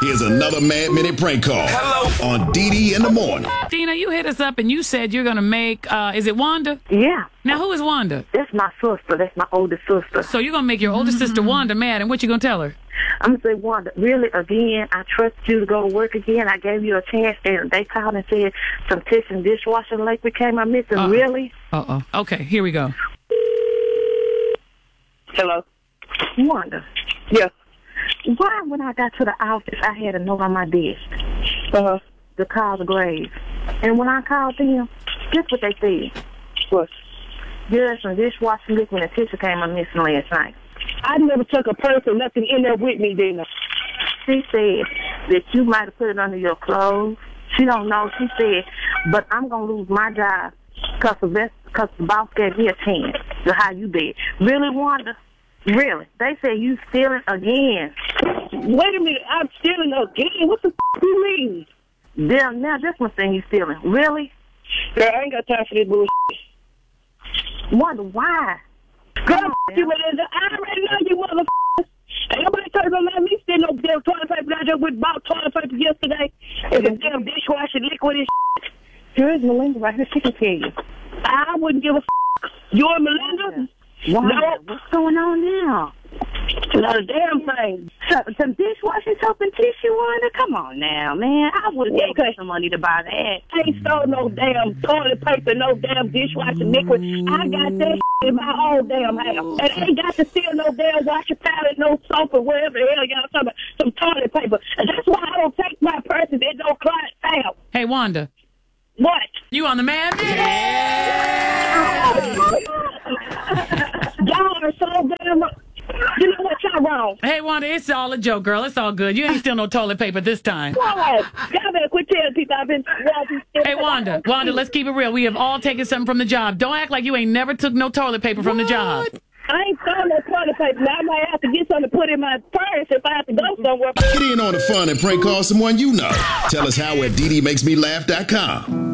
Here's another Mad Minute prank call. Hello. On DD in the morning. Dina, you hit us up and you said you're going to make, is it Wanda? Yeah. Now, who is Wanda? That's my sister. That's my older sister. So you're going to make your older sister Wanda mad, and what you going to tell her? I'm going to say, Wanda, really, again, I trust you to go to work again. I gave you a chance, and they called and said some kitchen dishwasher lake became my missing. Really? Uh-oh. Okay, here we go. Hello? Wanda. Yeah. Why, when I got to the office, I had a note on my desk to call the Graves. And when I called them, guess what they said? What? There's some dishwashing liquid and tissue came up missing last night. I never took a purse or nothing in there with me, Dina. She said that you might have put it under your clothes. She don't know. She said, but I'm going to lose my job because the boss gave me a chance to hire you there. Really, Wanda? Really? They say you stealing again. Wait a minute, I'm stealing again? What the you mean? Damn, now this one saying you stealing. Really? Girl, I ain't got time for this bullshit. Wonder why? Girl, you Melinda. I already know you motherfuckers. Ain't nobody gonna let me steal no damn toilet paper. I just went and bought toilet paper yesterday. It's a damn dishwasher liquid and shit. Here's Melinda right here. She can tell you. I wouldn't give a You and Melinda? Why? No. What's going on now? Not a damn thing. Some dishwashing soap and tissue, Wanda? Come on now, man. I would have gave you some money to buy that. I ain't stole no damn toilet paper, no damn dishwasher liquid. I got that in my own damn house. And I ain't got to steal no damn washer palette, no soap, or whatever the hell y'all talking about, some toilet paper. And that's why I don't take my purses in no client's house. Hey, Wanda. What? You on the Mad Minute? Y'all are so damn... You know what? Y'all wrong. Hey, Wanda, it's all a joke, girl. It's all good. You ain't steal no toilet paper this time. What? Y'all better quit telling people I've been... Hey, Wanda, let's keep it real. We have all taken something from the job. Don't act like you ain't never took no toilet paper from the job. I ain't stolen no toilet paper. Now I might have to get something to put in my purse if I have to go somewhere. Get in on the fun and prank call someone you know. Tell us how at DDMakesMeLaugh.com.